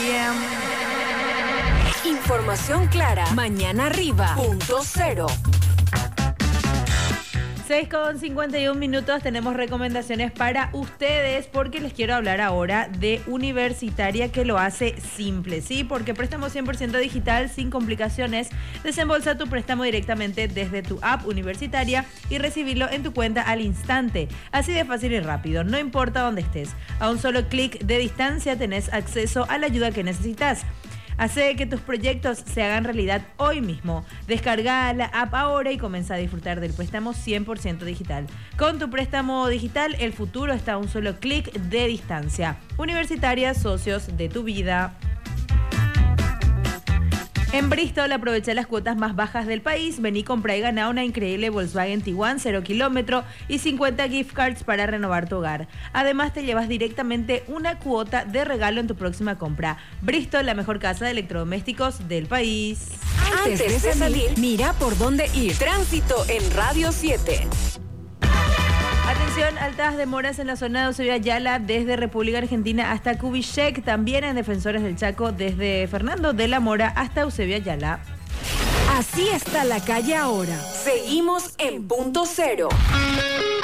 Información clara. Mañana arriba. Punto cero. 6:51 tenemos recomendaciones para ustedes porque les quiero hablar ahora de Universitaria, que lo hace simple, ¿sí? Porque préstamo 100% digital sin complicaciones. Desembolsa tu préstamo directamente desde tu app Universitaria y recibirlo en tu cuenta al instante. Así de fácil y rápido, no importa dónde estés. A un solo clic de distancia tenés acceso a la ayuda que necesitas. Hace que tus proyectos se hagan realidad hoy mismo. Descarga la app ahora y comienza a disfrutar del préstamo 100% digital. Con tu préstamo digital, el futuro está a un solo clic de distancia. Universitaria, socios de tu vida. En Bristol aprovecha las cuotas más bajas del país. Vení, compra y gana una increíble Volkswagen Tiguan 0 kilómetro y 50 gift cards para renovar tu hogar. Además te llevas directamente una cuota de regalo en tu próxima compra. Bristol, la mejor casa de electrodomésticos del país. Antes de salir, mira por dónde ir. Tránsito en Radio 7. Atención, altas demoras en la zona de Eusebio Ayala desde República Argentina hasta Kubitschek. También en Defensores del Chaco desde Fernando de la Mora hasta Eusebio Ayala. Así está la calle ahora. Seguimos en Punto Cero.